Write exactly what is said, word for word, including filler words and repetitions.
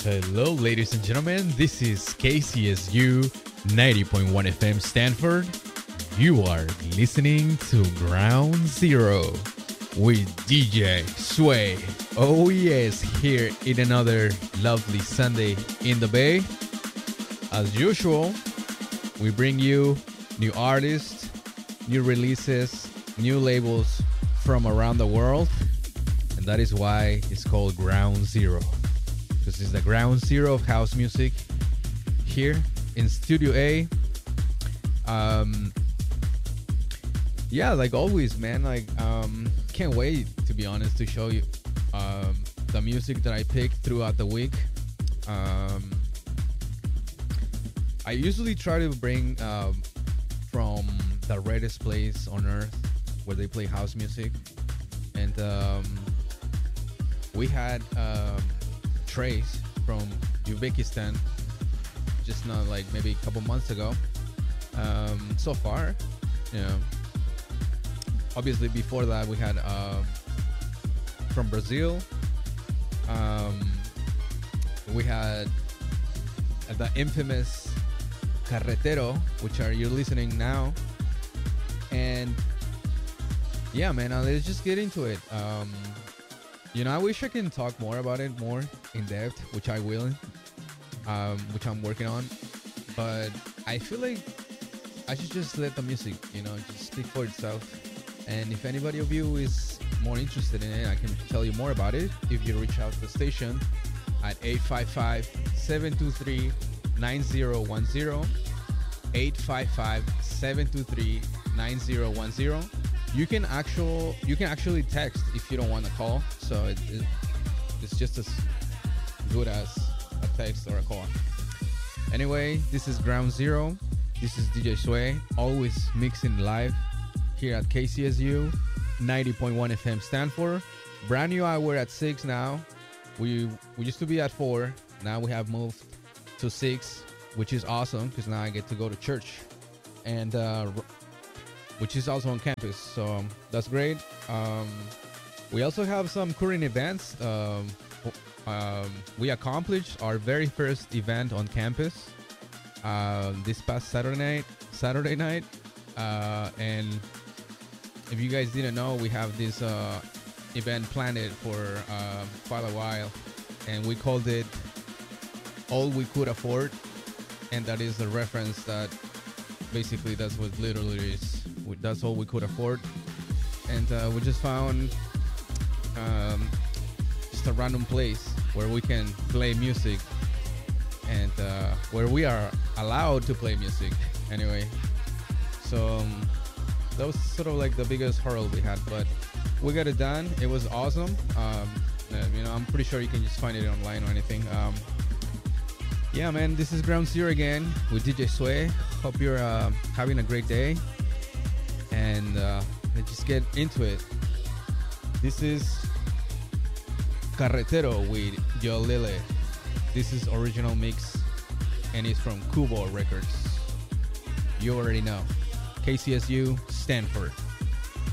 Hello, ladies and gentlemen. This is K C S U ninety point one F M Stanford. You are listening to Ground Zero with D J Sway. Oh, yes, here in another lovely Sunday in the Bay. As usual, we bring you new artists, new releases, new labels from around the world. And that is why it's called Ground Zero. Because it's the ground zero of house music here in Studio A. Um, yeah, like always, man. Like, um, can't wait, to be honest, to show you um, the music that I picked throughout the week. Um, I usually try to bring um, from the reddest place on earth where they play house music. And um, we had... Um, Trace from Uzbekistan just not like maybe a couple months ago. Um, so far, you know, obviously before that we had uh, from Brazil. Um, we had the infamous Carretero, which are you're listening now, and yeah, man, uh, let's just get into it. Um, You know, I wish I can talk more about it, more in depth, which I will, um, which I'm working on. But I feel like I should just let the music, you know, just speak for itself. And if anybody of you is more interested in it, I can tell you more about it if you reach out to the station at eight five five, seven two three, nine zero one zero, eight five five, seven two three, nine zero one zero. You can actual you can actually text if you don't want to call, so it, it, it's just as good as a text or a call. Anyway, this is Ground Zero. This is D J Sway, always mixing live here at K C S U ninety point one F M Stanford. Brand new hour at six now. We we used to be at four. Now we have moved to six, which is awesome because now I get to go to church, and. Uh, which is also on campus, so um, that's great. Um, we also have some current events. Um, um, we accomplished our very first event on campus uh, this past Saturday night. Saturday night, uh, and if you guys didn't know, we have this uh, event planned for uh, quite a while, and we called it "All We Could Afford," and that is a reference that basically that's what literally is. That's all we could afford, and uh, we just found um, just a random place where we can play music and uh, where we are allowed to play music anyway. So um, that was sort of like the biggest hurdle we had, but we got it done. It was awesome. Um, and, you know, I'm pretty sure you can just find it online or anything. Um, yeah, man, this is Ground Zero again with D J Sway. Hope you're uh, having a great day. And uh, let's just get into it. This is Carretero with Yo Lile. This is original mix, and it's from Kubo Records. You already know. K C S U, Stanford.